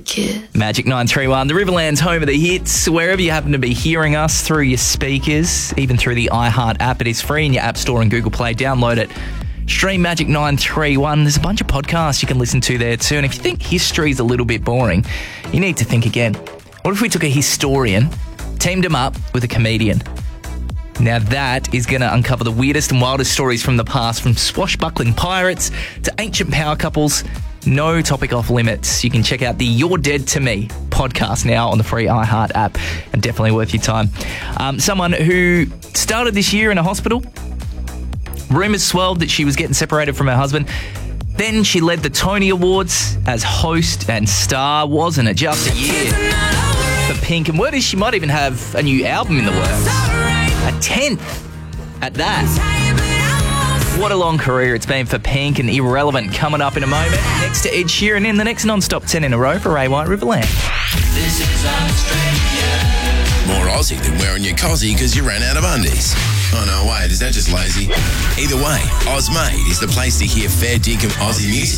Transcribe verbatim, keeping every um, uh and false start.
Kid. Magic nine three one, the Riverland's home of the hits. Wherever you happen to be hearing us, through your speakers, even through the iHeart app, it is free in your App Store and Google Play. Download it. Stream Magic nine three one. There's a bunch of podcasts you can listen to there too. And if you think history is a little bit boring, you need to think again. What if we took a historian, teamed him up with a comedian? Now that is going to uncover the weirdest and wildest stories from the past, from swashbuckling pirates to ancient power couples. No topic off limits. You can check out the You're Dead to Me podcast now on the free iHeart app, and definitely worth your time. Um, someone who started this year in a hospital. Rumours swirled that she was getting separated from her husband. Then she led the Tony Awards as host and star. Wasn't it just a year for Pink? And word is she might even have a new album in the works. A tenth at that. What a long career it's been for Pink, and Irrelevant coming up in a moment. Next to Ed Sheeran in the next non-stop ten in a row for Ray White Riverland. This is Australia. More Aussie than wearing your cozzy because you ran out of undies. Oh no, wait, is that just lazy? Either way, Ozmade is the place to hear fair dinkum Aussie music.